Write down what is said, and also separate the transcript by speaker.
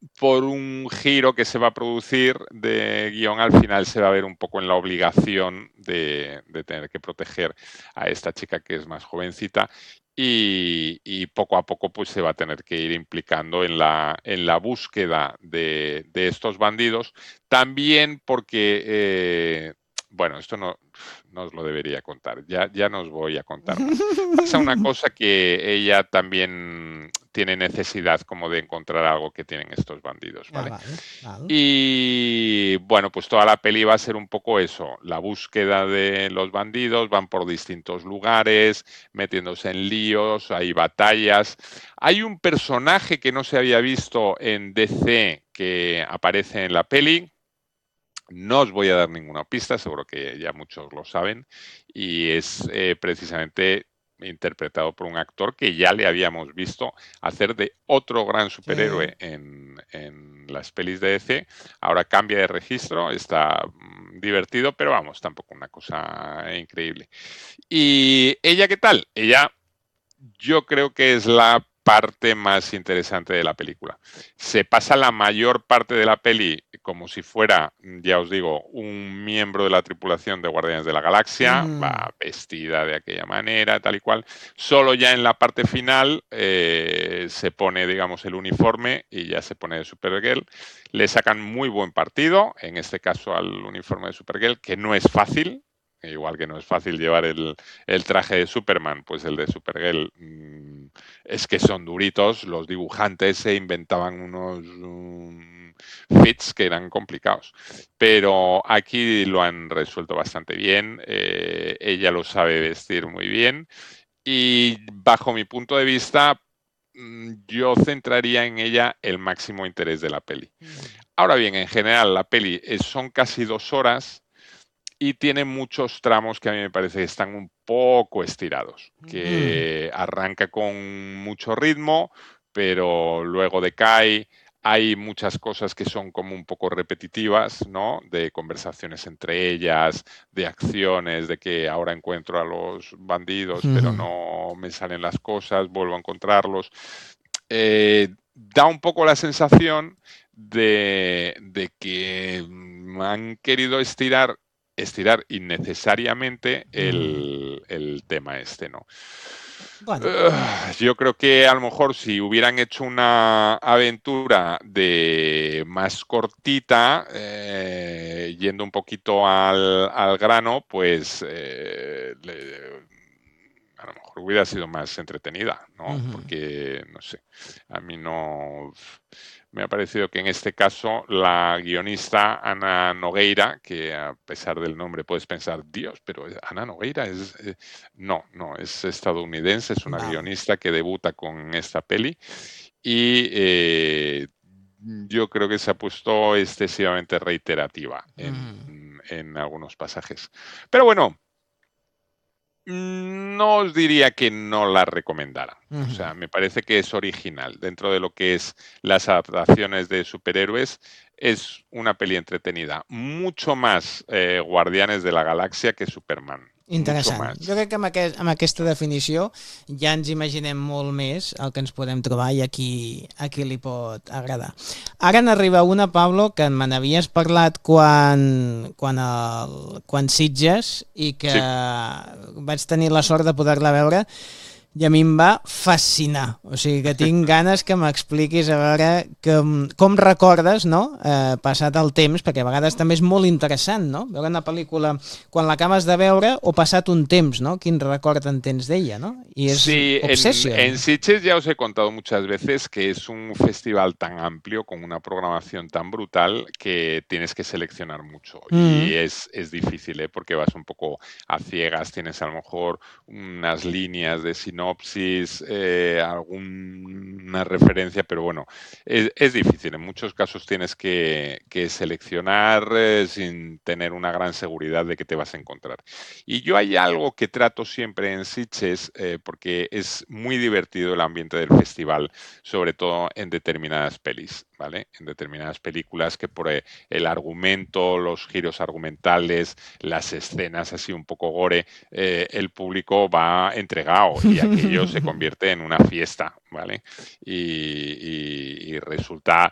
Speaker 1: por un giro que se va a producir de guión, al final se va a ver un poco en la obligación de tener que proteger a esta chica que es más jovencita y poco a poco pues se va a tener que ir implicando en la búsqueda de estos bandidos. También porque, bueno, esto no os lo debería contar, ya no os voy a contar más. Pasa una cosa que ella también tiene necesidad como de encontrar algo que tienen estos bandidos,
Speaker 2: Ah,
Speaker 1: ¿vale?
Speaker 2: val, val.
Speaker 1: Y bueno, pues toda la peli va a ser un poco eso, la búsqueda de los bandidos, van por distintos lugares, metiéndose en líos, hay batallas. Hay un personaje que no se había visto en DC que aparece en la peli. No os voy a dar ninguna pista, seguro que ya muchos lo saben, y es precisamente interpretado por un actor que ya le habíamos visto hacer de otro gran
Speaker 2: Sí.
Speaker 1: superhéroe en las pelis de DC. Ahora cambia de registro, está divertido, pero vamos, tampoco una cosa increíble. ¿Y ella qué tal? Ella yo creo que es la parte más interesante de la película. Se pasa la mayor parte de la peli como si fuera, ya os digo, un miembro de la tripulación de Guardianes de la Galaxia,
Speaker 2: Mhm.
Speaker 1: va vestida de aquella manera, tal y cual. Solo ya en la parte final se pone, digamos, el uniforme y ya se pone de Supergirl. Le sacan muy buen partido, en este caso al uniforme de Supergirl, que no es fácil, igual que no es fácil llevar el traje de Superman, pues el de Supergirl es que son duritos, los dibujantes se inventaban unos fits que eran complicados, pero aquí lo han resuelto bastante bien, ella lo sabe vestir muy bien y bajo mi punto de vista yo centraría en ella el máximo interés de la peli.
Speaker 2: Mhm.
Speaker 1: Ahora bien, en general la peli son casi 2 horas y tiene muchos tramos que a mí me parece que están un poco estirados,
Speaker 2: Mhm.
Speaker 1: que arranca con mucho ritmo, pero luego decae. Hay muchas cosas que son como un poco repetitivas, ¿no? De conversaciones entre ellas, de acciones, de que ahora encuentro a los bandidos, pero
Speaker 2: Mhm.
Speaker 1: no me salen las cosas, vuelvo a encontrarlos. Da un poco la sensación de que han querido estirar innecesariamente
Speaker 2: Mhm.
Speaker 1: el tema este, ¿no?
Speaker 2: Bueno.
Speaker 1: Yo creo que a lo mejor si hubieran hecho una aventura de más cortita, yendo un poquito al grano, pues a lo mejor hubiera sido más entretenida, ¿no?
Speaker 2: Mhm.
Speaker 1: Porque, no sé, a mí no... Me ha parecido que en este caso la guionista Ana Nogueira, que a pesar del nombre puedes pensar, Dios, pero Ana Nogueira es... no, no, es estadounidense, es una
Speaker 2: Val.
Speaker 1: guionista que debuta con esta peli y yo creo que se ha puesto excesivamente reiterativa
Speaker 2: Mhm.
Speaker 1: en algunos pasajes. Pero bueno, no os diría que no la recomendara. O
Speaker 2: Mhm.
Speaker 1: sea, me parece que es original. Dentro de lo que es las adaptaciones de superhéroes, es una peli entretenida. Mucho más Guardianes de la Galaxia que Superman. Mucho
Speaker 2: Interessant. Jo
Speaker 1: más.
Speaker 2: crec que amb aquesta
Speaker 1: Mucho más.
Speaker 2: definició ja ens imaginem molt més el que ens podem trobar i a qui li pot agradar. Ara n'arriba una, Pablo, que me n'havies parlat quan Sitges i que
Speaker 1: Sí.
Speaker 2: vaig tenir la sort de poder-la veure i a mi em va fascinar. O sigui que tinc ganes que m'expliquis a veure com recordes, no? Passat el temps, perquè a vegades també és molt interessant, no? Veure una pel·lícula quan l'acabes de veure o passat un temps, no? Quin record en tens d'ella, no? I és
Speaker 1: Sí,
Speaker 2: Obsession.
Speaker 1: en Sitges ya os he contado muchas veces que es un festival tan amplio, con una programación tan brutal, que tienes que seleccionar mucho. Y
Speaker 2: Mm.
Speaker 1: es difícil, ¿eh? Porque vas un poco a ciegas, tienes a lo mejor unas líneas de sinopsis, alguna referencia, pero bueno, es difícil. En muchos casos tienes que seleccionar sin tener una gran seguridad de que te vas a encontrar. Y yo hay algo que trato siempre en Sitges, porque es muy divertido el ambiente del festival, sobre todo en determinadas pelis, ¿vale? En determinadas películas que por el argumento, los giros argumentales, las escenas así un poco gore, el público va entregado y aquello se convierte en una fiesta, ¿vale? Y resulta